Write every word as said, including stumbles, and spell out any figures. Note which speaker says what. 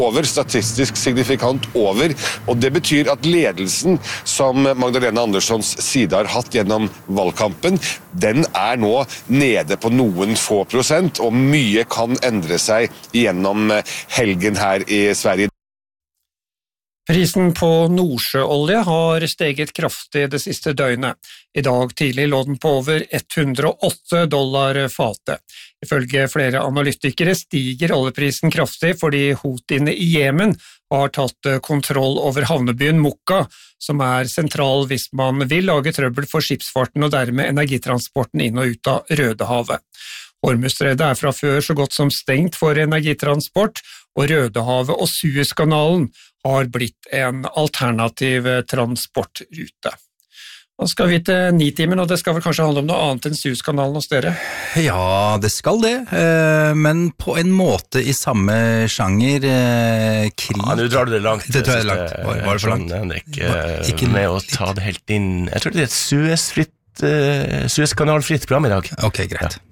Speaker 1: over, statistisk signifikant over, og det betyr at ledelsen som Magdalena Anderssons side har hatt gjennom valgkampen, den er nå nede på noen få prosent, og mye kan endre seg gjennom helgen her i Sverige.
Speaker 2: Prisen på nordsjøolje har steget kraftig det siste døgnet. I dag tidlig lå den på over hundre og åtte dollar fatet. Ifølge flere analytikere stiger oljeprisen kraftig fordi Houthiene i Jemen har tatt kontroll over havnebyen Mokka, som er sentral hvis man vil lage trøbbel for skipsfarten og dermed energitransporten inn og ut av Rødehavet. Hormuzstredet er fra før så godt som stengt for energitransport, og Rødehavet og Suezkanalen har blitt en alternativ transportrute. Nå skal vi til Nitimen, og det skal vel kanskje handle om noe annet enn Suezkanalen hos dere?
Speaker 3: Ja, det skal det, men på en måte i samme sjanger, krig.
Speaker 4: Ja, nå drar du det langt.
Speaker 3: Det drar jeg langt. Var, var det for langt?
Speaker 4: Henrik, ikke med å ta det helt inn. Jeg tror det er et Suez-fritt, Suezkanalfritt program i dag.
Speaker 3: Ok, greit.
Speaker 4: Ja.